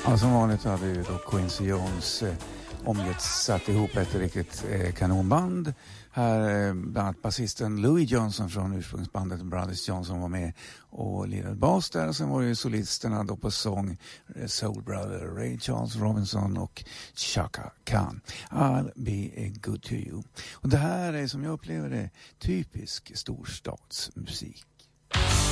Ja, som vanligt hade ju då Quincy Jones satt ihop ett riktigt kanonband. Här bland annat basisten Louis Johnson från ursprungsbandet Brothers Johnson var med och lirade bas där. Och sen var det ju solisterna då på sång Soul Brother, Ray Charles Robinson och Chaka Khan. I'll be good to you. Och det här är som jag upplever det typisk storstadsmusik.